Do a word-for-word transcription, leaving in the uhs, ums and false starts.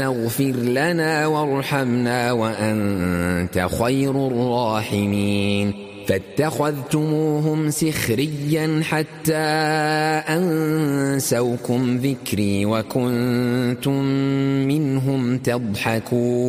اغفر لنا وارحمنا وأنت خير الراحمين فاتخذتموهم سخريا حتى أنسوكم ذكري وكنتم منهم تضحكون